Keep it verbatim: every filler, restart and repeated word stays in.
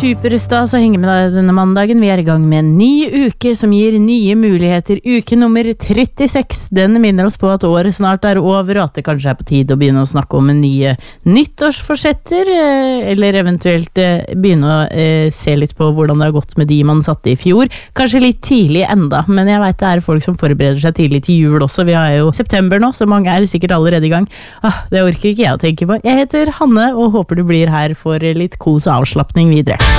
superstas å henge med deg denne mandagen. Vi er i gang med en ny uke som gir nye muligheter. Uke nummer trettiseks, den minner oss på at året snart er over, og at det kanskje er på tide å begynne å snakke om en nye nyttårsforsetter, eller eventuelt begynne å se litt på hvordan det har gått med de man satte i fjor. Kanskje litt tidlig enda, men jeg vet det er folk som forbereder seg tidlig til jul også. Vi har jo september nå, så mange er sikkert allerede i gang. Ah, det orker ikke jeg å tenke på. Jeg heter Hanne, og håper du blir her for litt kos og avslappning videre.